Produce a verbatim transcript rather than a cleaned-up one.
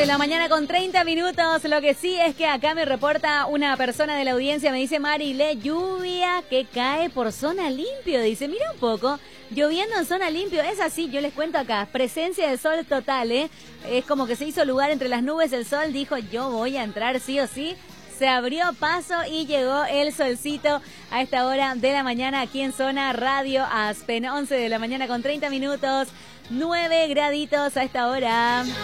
de la mañana con treinta minutos. Lo que sí es que acá me reporta una persona de la audiencia, me dice Marile, lluvia que cae por Zona Limpio. Dice, mira un poco, lloviendo en Zona Limpio. Es así, yo les cuento acá, presencia de sol total, ¿eh? Es como que se hizo lugar entre las nubes, el sol dijo, yo voy a entrar sí o sí. Se abrió paso y llegó el solcito a esta hora de la mañana aquí en Zona Radio Aspen. once de la mañana con treinta minutos, nueve graditos a esta hora.